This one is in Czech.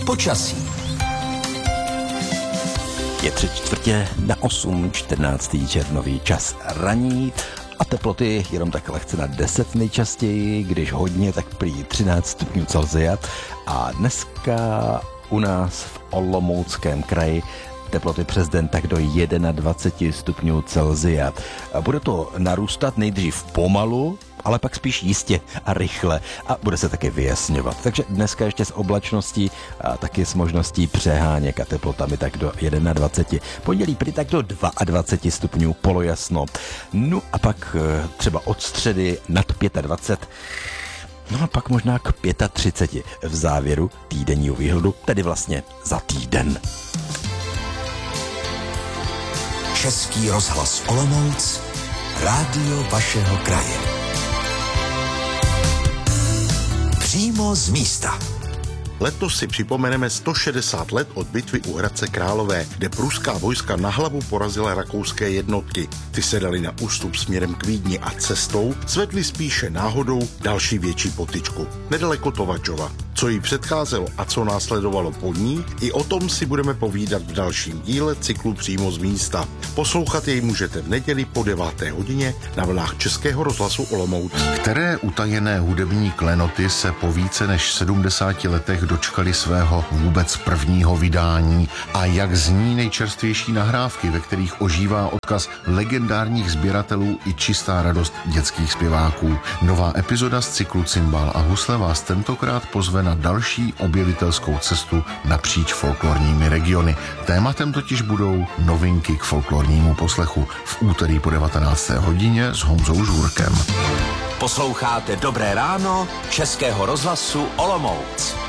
Počasí. Je 7:45, 14. červnový čas raní a teploty jenom tak lehce na 10 nejčastěji, když hodně, tak prý 13 stupňů Celsia. A dneska u nás v Olomouckém kraji teploty přes den tak do 21 stupňů Celsia. Bude to narůstat nejdřív pomalu, ale pak spíš jistě a rychle a bude se taky vyjasňovat. Takže dneska ještě s oblačností a taky s možností přeháněk a teplotami tak do 21. Pondělí prý tak do 22 stupňů polojasno. No a pak třeba od středy nad 25. No a pak možná k 35 v závěru týdenního výhledu, tedy vlastně za týden. Český rozhlas Olomouc, rádio vašeho kraje. Přímo z místa. Letos si připomeneme 160 let od bitvy u Hradce Králové, kde pruská vojska na hlavu porazila rakouské jednotky. Ty se dali na ústup směrem k Vídni a cestou svedli spíše náhodou další větší potyčku, nedaleko Tovačova. Co jí předcházelo a co následovalo po ní, i o tom si budeme povídat v dalším díle cyklu Přímo z místa. Poslouchat jej můžete v neděli po 9. hodině na vlnách Českého rozhlasu Olomouc. Které utajené hudební klenoty se po více než 70 letech dočkali svého vůbec prvního vydání a jak zní nejčerstvější nahrávky, ve kterých ožívá odkaz legendárních sběratelů i čistá radost dětských zpěváků. Nová epizoda z cyklu Cimbál a husle vás tentokrát pozve na další objevitelskou cestu napříč folklorními regiony. Tématem totiž budou novinky k folklornímu poslechu v úterý po 19. hodině s Honzou Žůrkem. Posloucháte Dobré ráno Českého rozhlasu Olomouc.